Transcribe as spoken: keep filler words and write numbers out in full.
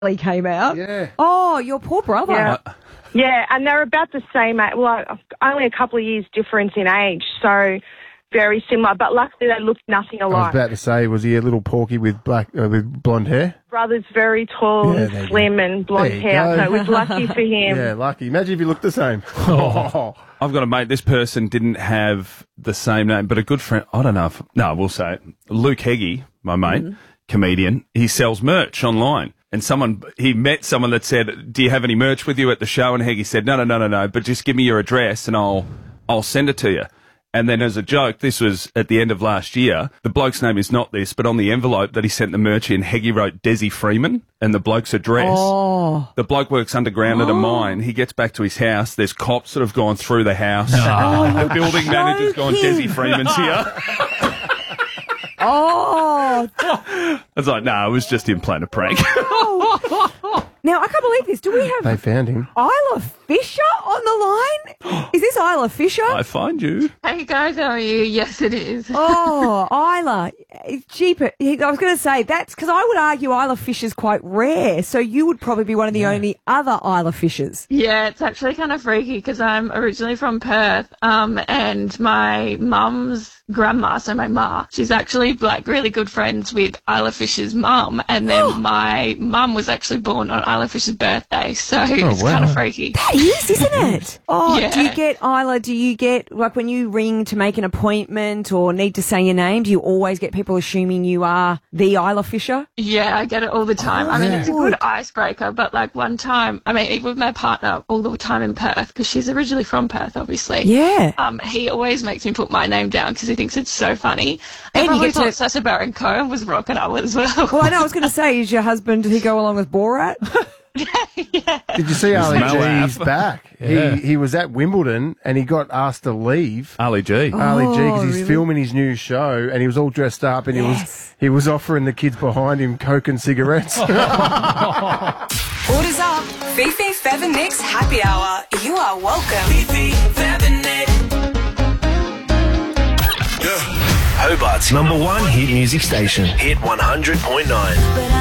he came out. Yeah. Oh, your poor brother. Yeah. Yeah, and they're about the same age. Well, only a couple of years difference in age, so very similar. But luckily, they looked nothing I was alike. about to say, was he a little porky with black uh, with blonde hair? Brother's very tall Yeah, and there you slim and blonde There you hair, go. so it was lucky for him. Yeah, lucky. Imagine if you looked the same. Oh. I've got a mate, this person didn't have the same name, but a good friend, I don't know if, no, we'll say it. Luke Heggie, my mate, mm-hmm. comedian, he sells merch online. And someone, he met someone that said, do you have any merch with you at the show? And Heggie said, no, no, no, no, no, but just give me your address and I'll, I'll send it to you. And then as a joke, this was at the end of last year, the bloke's name is not this, but on the envelope that he sent the merch in, Heggie wrote Desi Freeman and the bloke's address. Oh. The bloke works underground oh. at a mine. He gets back to his house. There's cops that have gone through the house. Oh, the building manager's gone, Desi Freeman's here. Oh. I was like, no, nah, it was just him playing a prank. Now, I can't believe this. Do we have They found him. Isla Fisher on the line? Is this Isla Fisher? I find you. Hey guys, how are you? Yes, it is. Oh, Isla. It's cheaper. I was going to say, that's because I would argue Isla Fisher's quite rare, so you would probably be one of the yeah. only other Isla Fishers. Yeah, it's actually kind of freaky because I'm originally from Perth, um, and my mum's grandma, so my ma, she's actually like really good friends with Isla Fisher's mum, and then my mum was actually born on Isla Fisher's birthday, so oh, it's wow. kind of freaky. That is, isn't it? Oh, yeah. Do you get, Isla, do you get, like when you ring to make an appointment or need to say your name, do you always get people assuming you are the Isla Fisher? Yeah, I get it all the time. Oh, I mean, yeah. it's a good icebreaker, but like one time, I mean, even with my partner all the time in Perth, because she's originally from Perth, obviously. Yeah. Um, he always makes me put my name down because he thinks it's so funny. And I probably thought to... Sacha Baron Cohen was rocking out as well. Well, I know, I was going to say, is your husband, did he go along with Borat? yeah. Did you see Ali G's back? Yeah. He he was at Wimbledon and he got asked to leave. Ali G. Oh, Ali G because he's really? filming his new show and he was all dressed up and yes. he was he was offering the kids behind him Coke and cigarettes. Orders up. Fifi, Fev and Nick's Happy Hour. You are welcome. Fifi, Fev and Nick. Hobart's number one hit music station, Hit one hundred point nine.